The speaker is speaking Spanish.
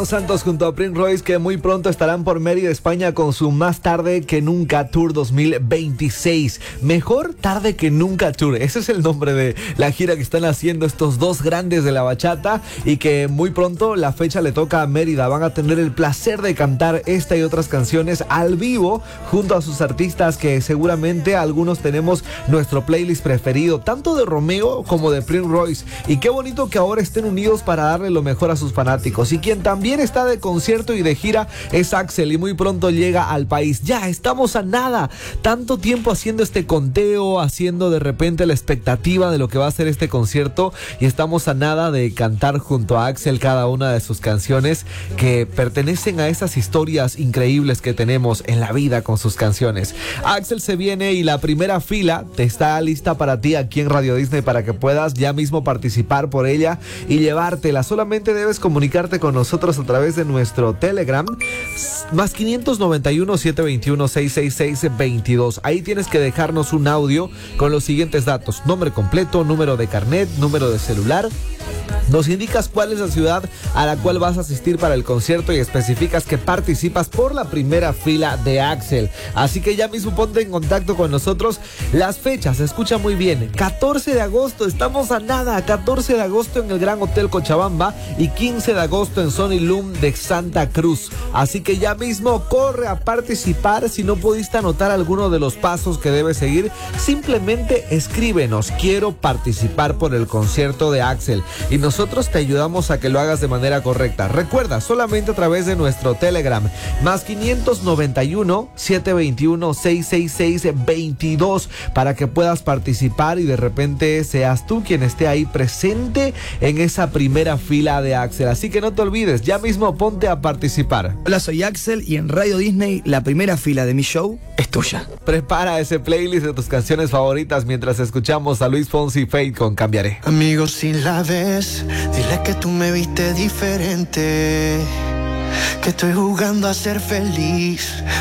Santos junto a Prince Royce, que muy pronto estarán por Mérida, España, con su Más Tarde que Nunca Tour 2026. Mejor tarde que nunca Tour. Ese es el nombre de la gira que están haciendo estos dos grandes de la bachata, y que muy pronto la fecha le toca a Mérida. Van a tener el placer de cantar esta y otras canciones al vivo junto a sus artistas, que seguramente algunos tenemos nuestro playlist preferido, tanto de Romeo como de Prince Royce. Y qué bonito que ahora estén unidos para darle lo mejor a sus fanáticos. Y quien también está de concierto y de gira es Axel, y muy pronto llega al país. Ya estamos a nada, tanto tiempo haciendo este conteo, haciendo de repente la expectativa de lo que va a ser este concierto, y estamos a nada de cantar junto a Axel cada una de sus canciones que pertenecen a esas historias increíbles que tenemos en la vida con sus canciones. Axel se viene, y la primera fila te está lista para ti aquí en Radio Disney para que puedas ya mismo participar por ella y llevártela. Solamente debes comunicarte con nosotros a través de nuestro Telegram, más 591-721-666-22. Ahí tienes que dejarnos un audio con los siguientes datos: nombre completo, número de carnet, número de celular. Nos indicas cuál es la ciudad a la cual vas a asistir para el concierto y especificas que participas por la primera fila de Axel. Así que ya mismo ponte en contacto con nosotros. Las fechas, escucha muy bien: 14 de agosto, estamos a nada, 14 de agosto en el Gran Hotel Cochabamba y 15 de agosto en Sony Loom de Santa Cruz. Así que ya mismo corre a participar. Si no pudiste anotar alguno de los pasos que debes seguir, simplemente escríbenos: quiero participar por el concierto de Axel, y nosotros te ayudamos a que lo hagas de manera correcta. Recuerda, solamente a través de nuestro Telegram, más 591-721-666-22, para que puedas participar y de repente seas tú quien esté ahí presente en esa primera fila de Axel. Así que no te olvides, ya mismo ponte a participar. Hola, soy Axel, y en Radio Disney la primera fila de mi show es tuya. Prepara ese playlist de tus canciones favoritas mientras escuchamos a Luis Fonsi y Fate con Cambiaré. Amigo, si la ves, dile que tú me viste diferente, que estoy jugando a ser feliz.